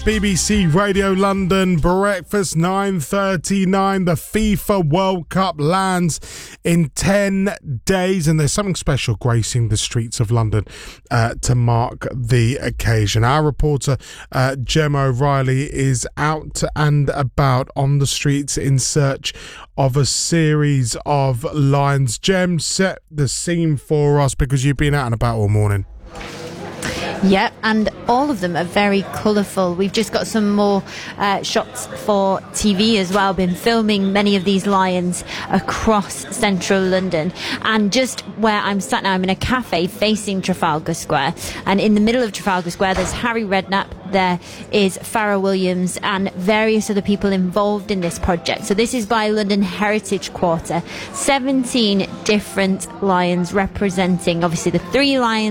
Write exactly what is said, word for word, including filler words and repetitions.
B B C Radio London, breakfast nine thirty-nine. The FIFA World Cup lands in ten days, and there's something special gracing the streets of London uh, to mark the occasion. Our reporter, uh, Gem O'Reilly, is out and about on the streets in search of a series of lions. Gem, set the scene for us because you've been out and about all morning. Yep, and all of them are very colourful. We've just got some more uh, shots for T V as well. Been filming many of these lions across central London. And just where I'm sat now, I'm in a cafe facing Trafalgar Square. And in the middle of Trafalgar Square, there's Harry Redknapp, there is Pharrell Williams, and various other people involved in this project. So this is by London Heritage Quarter. seventeen different lions representing, obviously, the three lions